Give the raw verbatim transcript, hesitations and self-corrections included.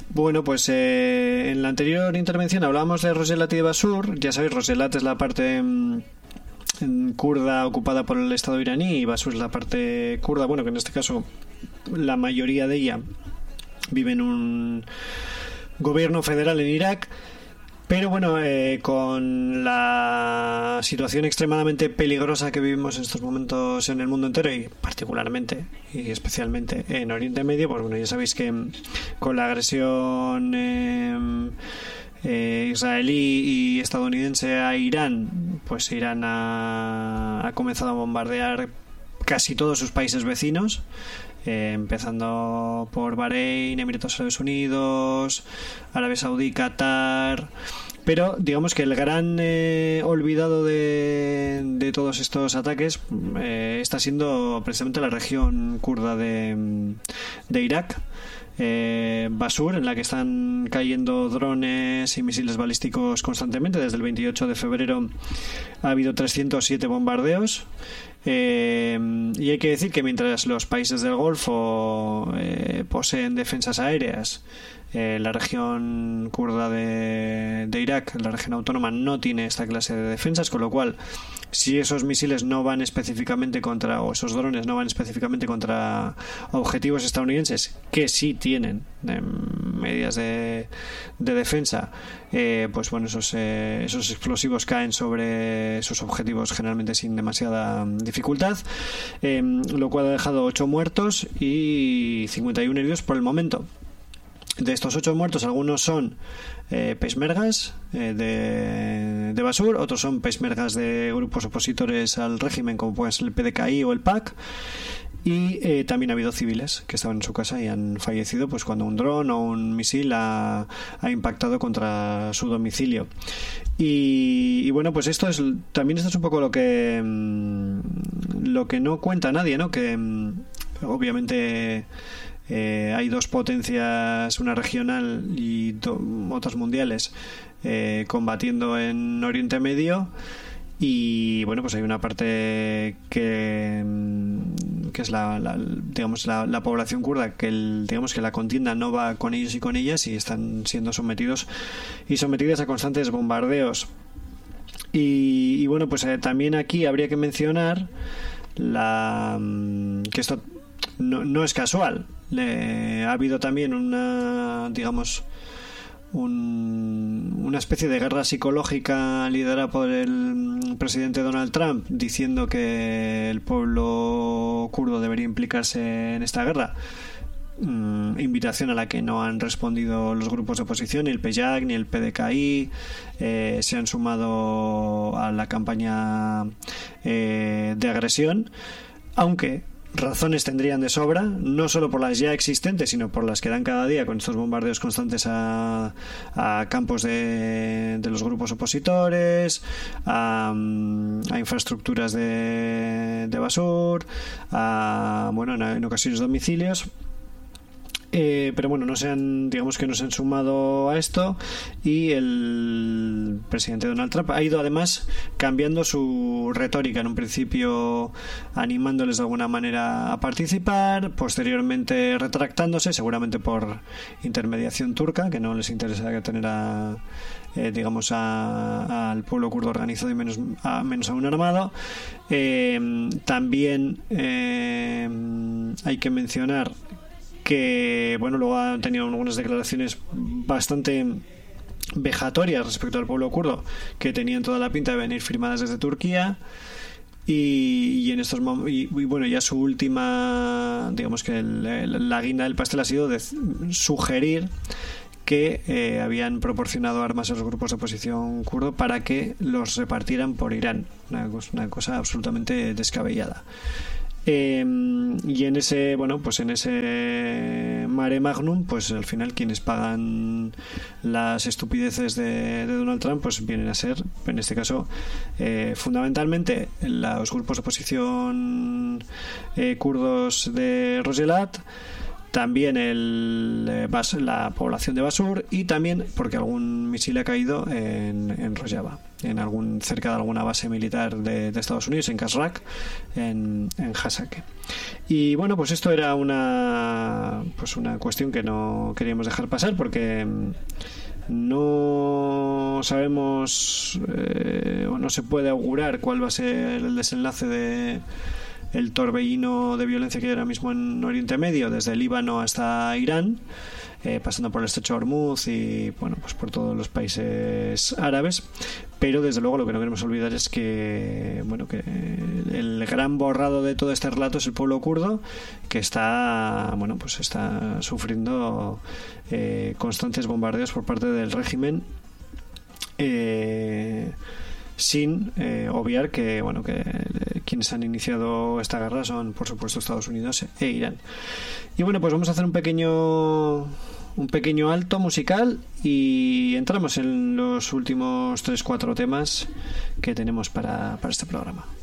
Bueno, pues eh, en la anterior intervención hablábamos de Roselat y de Basur. Ya sabéis, Roselat es la parte mmm, kurda ocupada por el Estado iraní y Basur es la parte kurda, bueno, que en este caso la mayoría de ella vive en un gobierno federal en Irak. Pero bueno, eh, con la situación extremadamente peligrosa que vivimos en estos momentos en el mundo entero y particularmente y especialmente en Oriente Medio, pues bueno, ya sabéis que con la agresión eh, eh, israelí y estadounidense a Irán, pues Irán ha, ha comenzado a bombardear casi todos sus países vecinos. Eh, empezando por Bahrein, Emiratos Árabes Unidos, Arabia Saudí, Qatar. Pero digamos que el gran eh, olvidado de, de todos estos ataques eh, está siendo precisamente la región kurda de, de Irak. Eh, Basur, en la que están cayendo drones y misiles balísticos constantemente. Desde el veintiocho de febrero ha habido trescientos siete bombardeos. Eh, y hay que decir que mientras los países del Golfo eh, poseen defensas aéreas, eh, la región kurda de, de Irak, la región autónoma, no tiene esta clase de defensas, con lo cual si esos misiles no van específicamente contra, o esos drones no van específicamente contra objetivos estadounidenses, que sí tienen eh, medidas de, de defensa, eh, pues bueno, esos, eh, esos explosivos caen sobre sus objetivos generalmente sin demasiada dificultad, eh, lo cual ha dejado ocho muertos y cincuenta y uno heridos por el momento. De estos ocho muertos, algunos son eh, peshmergas eh, de, de Basur, otros son peshmergas de grupos opositores al régimen, como puede ser el P D K I o el P A C, y eh, también ha habido civiles que estaban en su casa y han fallecido pues cuando un dron o un misil ha, ha impactado contra su domicilio. Y, y bueno, pues esto es también esto es un poco lo que lo que no cuenta nadie, ¿no? Que obviamente Eh, hay dos potencias, una regional y do, otras mundiales, eh, combatiendo en Oriente Medio, y bueno, pues hay una parte que, que es la, la digamos la, la población kurda, que el, digamos que la contienda no va con ellos y con ellas, y están siendo sometidos y sometidas a constantes bombardeos. Y, y bueno, pues eh, también aquí habría que mencionar la que esto no, no es casual. Le, ha habido también una, digamos, un, una especie de guerra psicológica liderada por el presidente Donald Trump, diciendo que el pueblo kurdo debería implicarse en esta guerra. Mm, invitación a la que no han respondido los grupos de oposición, ni el P Y A C ni el P D K I. Eh, se han sumado a la campaña eh, de agresión, aunque razones tendrían de sobra, no solo por las ya existentes, sino por las que dan cada día con estos bombardeos constantes a, a campos de, de los grupos opositores, a, a infraestructuras de, de Basur, a, bueno, en, en ocasiones domicilios. Eh, pero bueno, no se han, digamos que no se han sumado a esto, y el presidente Donald Trump ha ido además cambiando su retórica, en un principio animándoles de alguna manera a participar, posteriormente retractándose, seguramente por intermediación turca, que no les interesa tener a eh, digamos a, al pueblo kurdo organizado y menos a, menos aún armado. Eh, también eh, hay que mencionar que bueno, luego han tenido algunas declaraciones bastante vejatorias respecto al pueblo kurdo, que tenían toda la pinta de venir firmadas desde Turquía, y, y en estos y, y bueno, ya su última, digamos que el, el, la guinda del pastel ha sido de sugerir que eh, habían proporcionado armas a los grupos de oposición kurdo para que los repartieran por Irán, una, una cosa absolutamente descabellada. Eh, y en ese, bueno, pues en ese mare magnum, pues al final quienes pagan las estupideces de, de Donald Trump, pues vienen a ser, en este caso, eh, fundamentalmente los grupos de oposición eh, kurdos de Roselat, también el, eh, Bas, la población de Basur, y también porque algún misil ha caído en, en Rojava, en algún, cerca de alguna base militar de, de Estados Unidos, en Kasrak, en, en Hasake. Y bueno, pues esto era una, pues una cuestión que no queríamos dejar pasar, porque no sabemos eh, o no se puede augurar cuál va a ser el desenlace de el torbellino de violencia que hay ahora mismo en Oriente Medio, desde el Líbano hasta Irán, eh, pasando por el estrecho de Hormuz y bueno, pues por todos los países árabes. Pero desde luego lo que no queremos olvidar es que bueno, que el gran borrado de todo este relato es el pueblo kurdo, que está bueno, pues está sufriendo eh, constantes bombardeos por parte del régimen, eh, sin eh, obviar que bueno, que eh, quienes han iniciado esta guerra son por supuesto Estados Unidos e Irán. Y bueno, pues vamos a hacer un pequeño un pequeño alto musical y entramos en los últimos tres cuatro temas que tenemos para, para este programa.